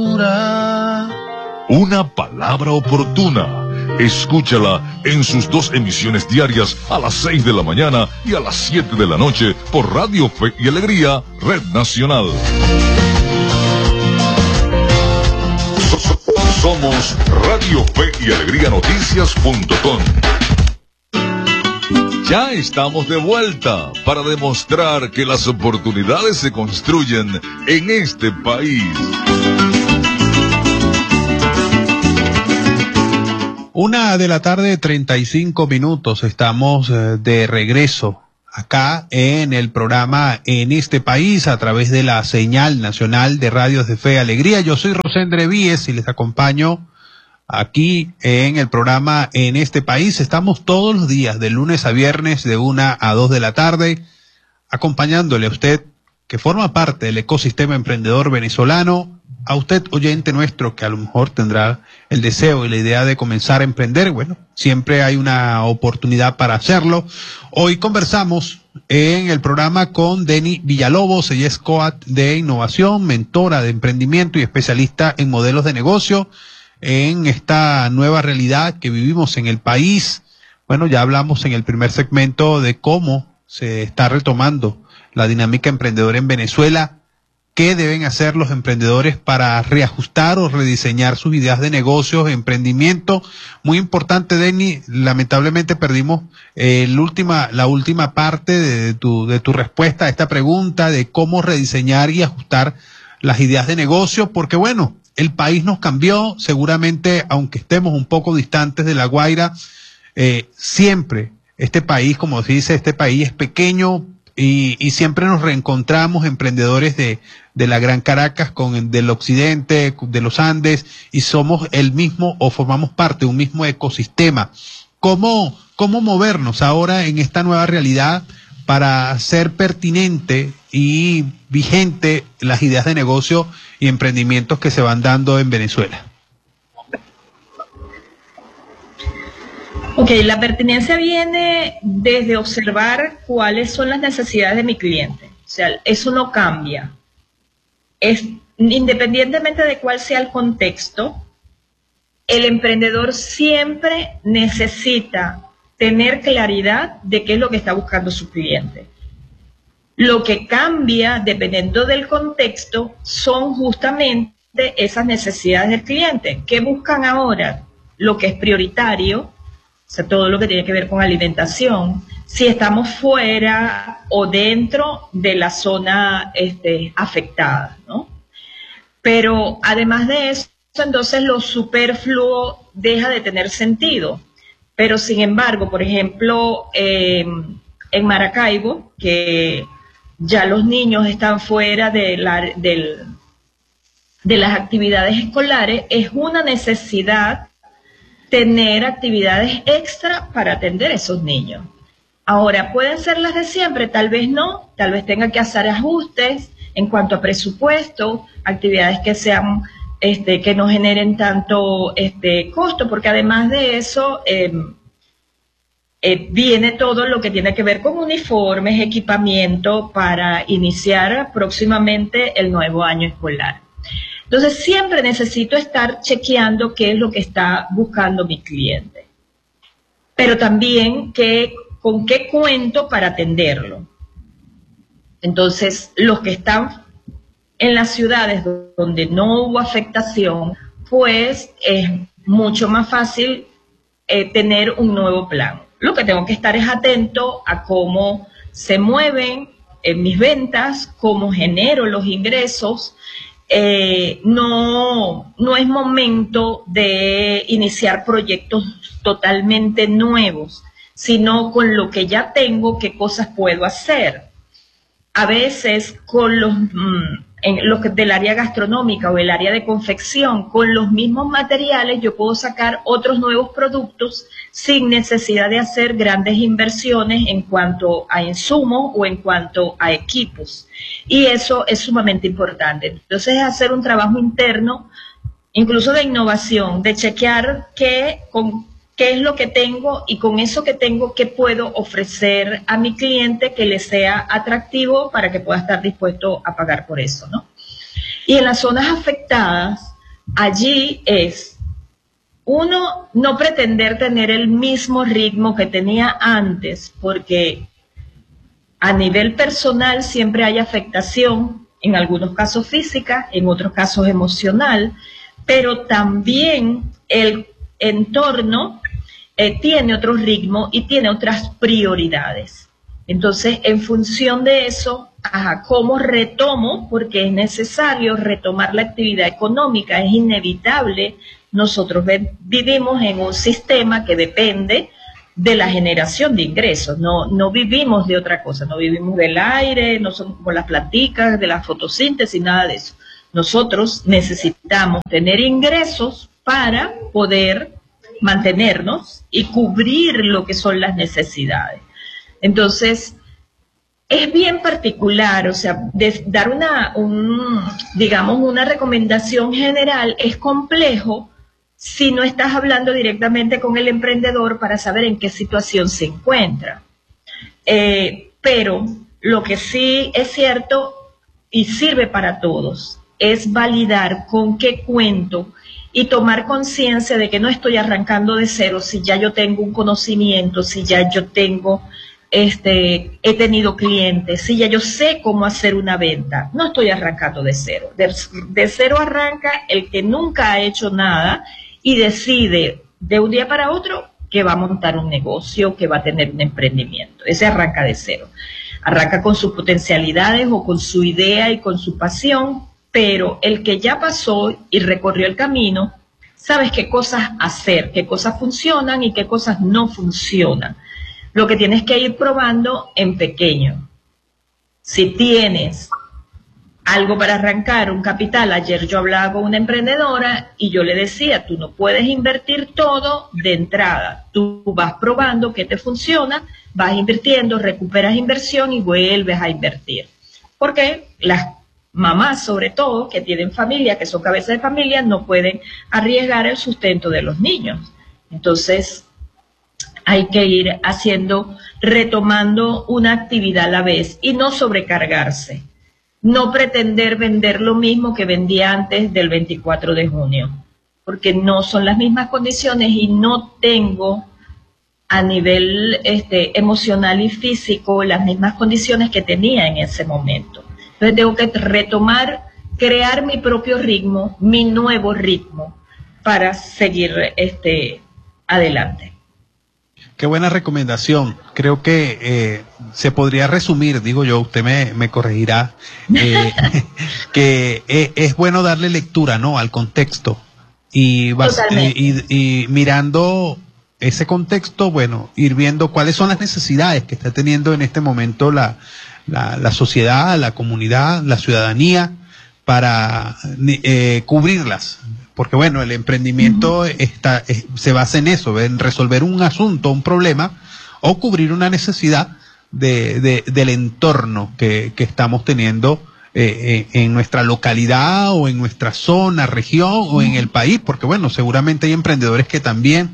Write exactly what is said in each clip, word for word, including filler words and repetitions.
Una palabra oportuna. Escúchala en sus dos emisiones diarias a las seis de la mañana y a las siete de la noche por Radio Fe y Alegría, Red Nacional. Somos Radio Fe y Alegría Noticias punto com. Ya estamos de vuelta para demostrar que las oportunidades se construyen en este país. Una de la tarde, treinta y cinco minutos. Estamos eh, de regreso acá en el programa En este País a través de la señal nacional de Radios de Fe y Alegría. Yo soy Rosendre Víez y les acompaño aquí en el programa En este País. Estamos todos los días, de lunes a viernes, de una a dos de la tarde, acompañándole a usted que forma parte del ecosistema emprendedor venezolano, a usted oyente nuestro que a lo mejor tendrá el deseo y la idea de comenzar a emprender. Bueno, siempre hay una oportunidad para hacerlo. Hoy conversamos en el programa con Deni Villalobos. Ella es coach de innovación, mentora de emprendimiento y especialista en modelos de negocio en esta nueva realidad que vivimos en el país. Bueno, ya hablamos en el primer segmento de cómo se está retomando la dinámica emprendedora en Venezuela. ¿Qué deben hacer los emprendedores para reajustar o rediseñar sus ideas de negocios, emprendimiento? Muy importante, Deni, lamentablemente perdimos eh, la última, la última parte de tu, de tu respuesta a esta pregunta de cómo rediseñar y ajustar las ideas de negocio, porque bueno, el país nos cambió, seguramente, aunque estemos un poco distantes de La Guaira, eh, siempre este país, como se dice, este país es pequeño, Y, y siempre nos reencontramos emprendedores de, de la Gran Caracas con del occidente, de los Andes, y somos el mismo o formamos parte de un mismo ecosistema. ¿Cómo, cómo movernos ahora en esta nueva realidad para ser pertinente y vigente las ideas de negocio y emprendimientos que se van dando en Venezuela? Ok, la pertinencia viene desde observar cuáles son las necesidades de mi cliente. O sea, eso no cambia. Es, independientemente de cuál sea el contexto, el emprendedor siempre necesita tener claridad de qué es lo que está buscando su cliente. Lo que cambia, dependiendo del contexto, son justamente esas necesidades del cliente. ¿Qué buscan ahora? Lo que es prioritario. O sea, todo lo que tiene que ver con alimentación, si estamos fuera o dentro de la zona este, afectada, ¿no? Pero además de eso, entonces lo superfluo deja de tener sentido. Pero sin embargo, por ejemplo, eh, en Maracaibo, que ya los niños están fuera de, la, del, de las actividades escolares, es una necesidad tener actividades extra para atender a esos niños. Ahora, ¿pueden ser las de siempre? Tal vez no, tal vez tenga que hacer ajustes en cuanto a presupuesto, actividades que sean, este, que no generen tanto este, costo, porque además de eso, eh, eh, viene todo lo que tiene que ver con uniformes, equipamiento para iniciar próximamente el nuevo año escolar. Entonces, siempre necesito estar chequeando qué es lo que está buscando mi cliente. Pero también qué, con qué cuento para atenderlo. Entonces, los que están en las ciudades donde no hubo afectación, pues es mucho más fácil eh, tener un nuevo plan. Lo que tengo que estar es atento a cómo se mueven eh, mis ventas, cómo genero los ingresos. Eh, no, no es momento de iniciar proyectos totalmente nuevos, sino con lo que ya tengo, qué cosas puedo hacer. A veces con los, mmm, en los del área gastronómica o el área de confección, con los mismos materiales yo puedo sacar otros nuevos productos sin necesidad de hacer grandes inversiones en cuanto a insumos o en cuanto a equipos. Y eso es sumamente importante. Entonces, es hacer un trabajo interno, incluso de innovación, de chequear qué, con, qué es lo que tengo y con eso que tengo, qué puedo ofrecer a mi cliente que le sea atractivo para que pueda estar dispuesto a pagar por eso, ¿no? Y en las zonas afectadas, allí es, uno, no pretender tener el mismo ritmo que tenía antes, porque a nivel personal siempre hay afectación, en algunos casos física, en otros casos emocional, pero también el entorno eh, tiene otro ritmo y tiene otras prioridades. Entonces, en función de eso, ajá, ¿cómo retomo? Porque es necesario retomar la actividad económica, es inevitable. Nosotros vivimos en un sistema que depende de la generación de ingresos, no, no vivimos de otra cosa, no vivimos del aire, no somos como las planticas, de la fotosíntesis, nada de eso. Nosotros necesitamos tener ingresos para poder mantenernos y cubrir lo que son las necesidades. Entonces, es bien particular, o sea, de, dar una, un, digamos, una recomendación general es complejo si no estás hablando directamente con el emprendedor para saber en qué situación se encuentra. Eh, pero lo que sí es cierto y sirve para todos es validar con qué cuento y tomar conciencia de que no estoy arrancando de cero si ya yo tengo un conocimiento, si ya yo tengo, este, he tenido clientes, si ya yo sé cómo hacer una venta. No estoy arrancando de cero. De, de cero arranca el que nunca ha hecho nada y decide de un día para otro que va a montar un negocio, que va a tener un emprendimiento. Ese arranca de cero. Arranca con sus potencialidades o con su idea y con su pasión, pero el que ya pasó y recorrió el camino, sabes qué cosas hacer, qué cosas funcionan y qué cosas no funcionan. Lo que tienes que ir probando en pequeño. Si tienes algo para arrancar, un capital, ayer yo hablaba con una emprendedora y yo le decía, tú no puedes invertir todo de entrada, tú vas probando qué te funciona, vas invirtiendo, recuperas inversión y vuelves a invertir. Porque las mamás, sobre todo, que tienen familia, que son cabezas de familia, no pueden arriesgar el sustento de los niños. Entonces, hay que ir haciendo, retomando una actividad a la vez y no sobrecargarse. No pretender vender lo mismo que vendía antes del veinticuatro de junio, porque no son las mismas condiciones y no tengo a nivel este, emocional y físico las mismas condiciones que tenía en ese momento. Entonces tengo que retomar, crear mi propio ritmo, mi nuevo ritmo para seguir este, adelante. Qué buena recomendación. Creo que eh, se podría resumir, digo yo, usted me, me corregirá, eh, que eh, es bueno darle lectura, ¿no?, al contexto y, eh, y, y mirando ese contexto, bueno, ir viendo cuáles son las necesidades que está teniendo en este momento la, la, la sociedad, la comunidad, la ciudadanía para eh, cubrirlas. Porque bueno, el emprendimiento está, eh, se basa en eso, en resolver un asunto, un problema, o cubrir una necesidad de, de, del entorno que, que estamos teniendo eh, en, en nuestra localidad o en nuestra zona, región o en el país, porque bueno, seguramente hay emprendedores que también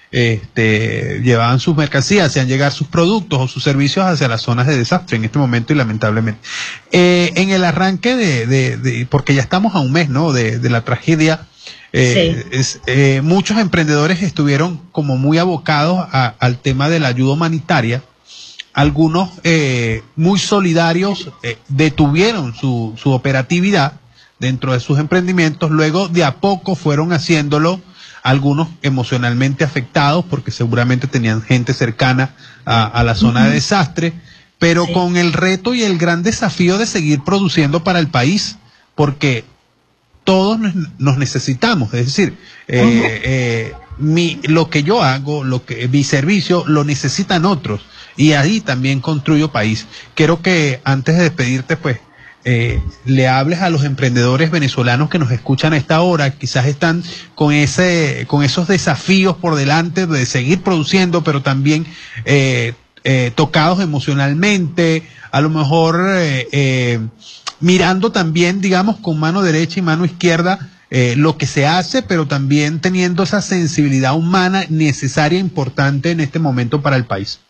este, llevaban sus mercancías, hacían llegar sus productos o sus servicios hacia las zonas de desastre en este momento y lamentablemente. Eh, en el arranque de, de, de, porque ya estamos a un mes, ¿no?, de, de la tragedia. Eh, sí. es, eh, muchos emprendedores estuvieron como muy abocados a, al tema de la ayuda humanitaria. Algunos eh, muy solidarios eh, detuvieron su, su operatividad dentro de sus emprendimientos, luego de a poco fueron haciéndolo, algunos emocionalmente afectados porque seguramente tenían gente cercana a, a la zona uh-huh. de desastre, pero sí. con el reto y el gran desafío de seguir produciendo para el país, porque todos nos, nos necesitamos, es decir, eh, uh-huh. eh, mi, lo que yo hago, lo que mi servicio, lo necesitan otros, y ahí también construyo país. Quiero que antes de despedirte, pues, eh, le hables a los emprendedores venezolanos que nos escuchan a esta hora, quizás están con ese, con esos desafíos por delante de seguir produciendo, pero también eh, eh, tocados emocionalmente, a lo mejor eh, eh, mirando también, digamos, con mano derecha y mano izquierda eh, lo que se hace, pero también teniendo esa sensibilidad humana necesaria e importante en este momento para el país.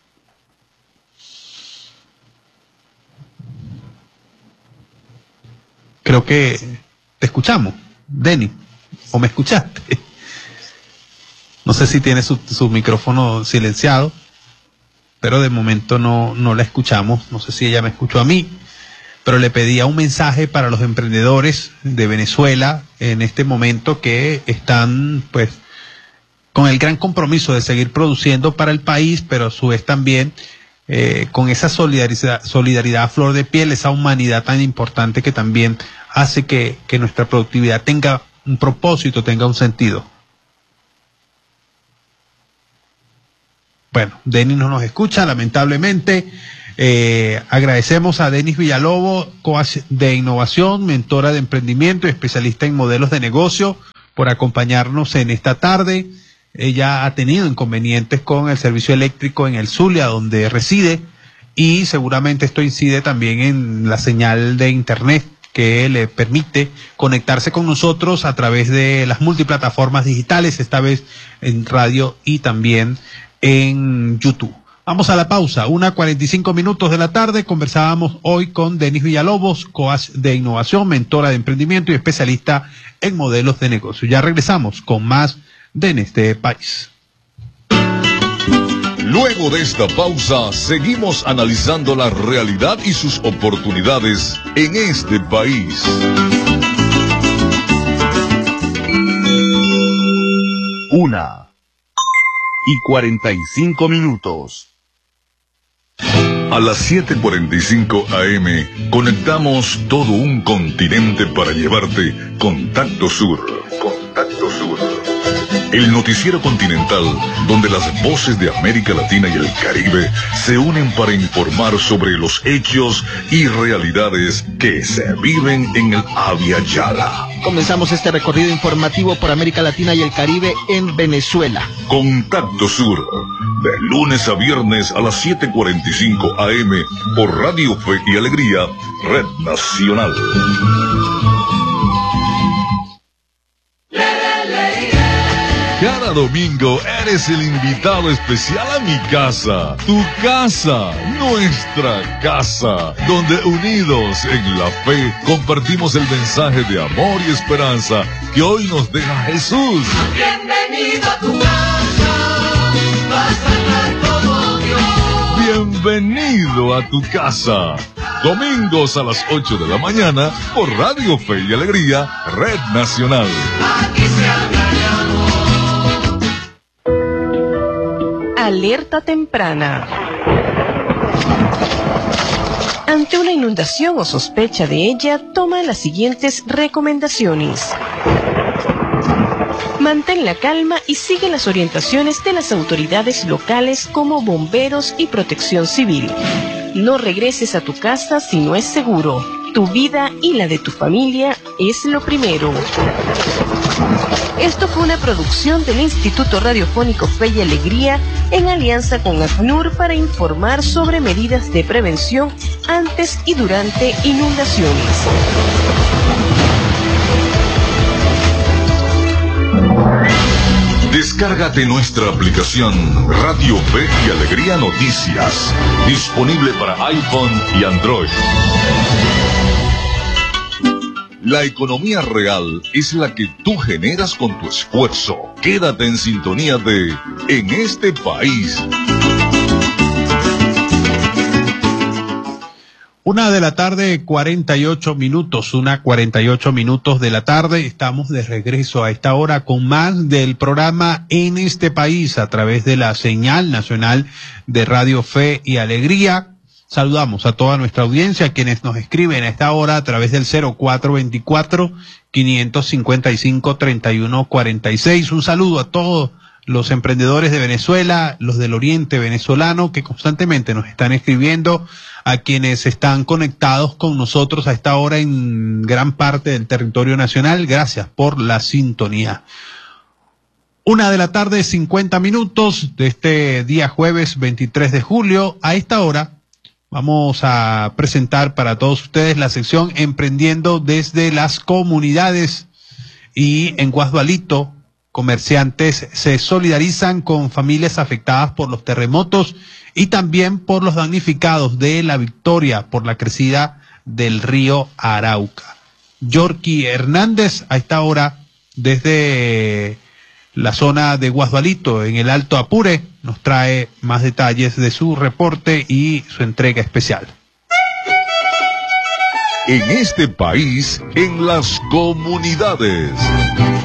Creo que te escuchamos, Denny. ¿O me escuchaste? No sé si tiene su, su micrófono silenciado, pero de momento no, no la escuchamos. No sé si ella me escuchó a mí, pero le pedía un mensaje para los emprendedores de Venezuela en este momento que están, pues, con el gran compromiso de seguir produciendo para el país, pero a su vez también eh, con esa solidaridad, solidaridad a flor de piel, esa humanidad tan importante que también hace que, que nuestra productividad tenga un propósito, tenga un sentido. Bueno, Denis no nos escucha, lamentablemente. Eh, agradecemos a Denis Villalobos, coach de innovación, mentora de emprendimiento y especialista en modelos de negocio, por acompañarnos en esta tarde. Ella ha tenido inconvenientes con el servicio eléctrico en el Zulia, donde reside, y seguramente esto incide también en la señal de internet que le permite conectarse con nosotros a través de las multiplataformas digitales, esta vez en radio y también en YouTube. Vamos a la pausa, una cuarenta y cinco minutos de la tarde. Conversábamos hoy con Denis Villalobos, coach de innovación, mentora de emprendimiento y especialista en modelos de negocio. Ya regresamos con más de En este País. Luego de esta pausa, seguimos analizando la realidad y sus oportunidades en este país. Una y cuarenta y cinco minutos. A las siete cuarenta y cinco a eme conectamos todo un continente para llevarte Contacto Sur. Contacto Sur. El noticiero continental donde las voces de América Latina y el Caribe se unen para informar sobre los hechos y realidades que se viven en el Abya Yala. Comenzamos este recorrido informativo por América Latina y el Caribe en Venezuela. Contacto Sur, de lunes a viernes a las siete cuarenta y cinco a eme por Radio Fe y Alegría, Red Nacional. Cada domingo eres el invitado especial a mi casa, tu casa, nuestra casa, donde unidos en la fe compartimos el mensaje de amor y esperanza que hoy nos deja Jesús. Bienvenido a tu casa, vas a estar como Dios. Bienvenido a tu casa. Domingos a las ocho de la mañana por Radio Fe y Alegría, Red Nacional. Aquí se habla de amor. Alerta temprana. Ante una inundación o sospecha de ella, toma las siguientes recomendaciones. Mantén la calma y sigue las orientaciones de las autoridades locales como bomberos y protección civil. No regreses a tu casa si no es seguro. Tu vida y la de tu familia es lo primero. Esto fue una producción del Instituto Radiofónico Fe y Alegría en alianza con ACNUR para informar sobre medidas de prevención antes y durante inundaciones. Descárgate nuestra aplicación Radio Fe y Alegría Noticias, disponible para iPhone y Android. La economía real es la que tú generas con tu esfuerzo. Quédate en sintonía de En este País. Una de la tarde, cuarenta y ocho minutos, una cuarenta y ocho minutos de la tarde. Estamos de regreso a esta hora con más del programa En este País a través de la señal nacional de Radio Fe y Alegría. Saludamos a toda nuestra audiencia, quienes nos escriben a esta hora a través del cero cuatro veinticuatro, quinientos cincuenta y cinco, treinta y uno cuarenta y seis. Un saludo a todos los emprendedores de Venezuela, los del oriente venezolano que constantemente nos están escribiendo, a quienes están conectados con nosotros a esta hora en gran parte del territorio nacional. Gracias por la sintonía. Una de la tarde, cincuenta minutos de este día jueves veintitrés de julio. A esta hora vamos a presentar para todos ustedes la sección Emprendiendo desde las Comunidades. Y en Guasdualito, comerciantes se solidarizan con familias afectadas por los terremotos y también por los damnificados de La Victoria por la crecida del río Arauca. Yorky Hernández a esta hora desde la zona de Guasdualito, en el Alto Apure, nos trae más detalles de su reporte y su entrega especial. En este país, en las comunidades.